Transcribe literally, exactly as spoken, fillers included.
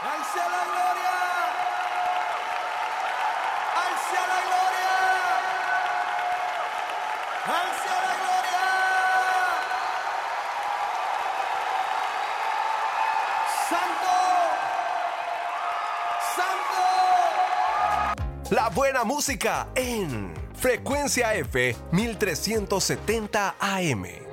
¡Al sea la gloria! ¡Al sea la gloria! ¡Al sea la gloria! ¡Santo! ¡Santo! La buena música en Frecuencia F mil trescientos setenta A M.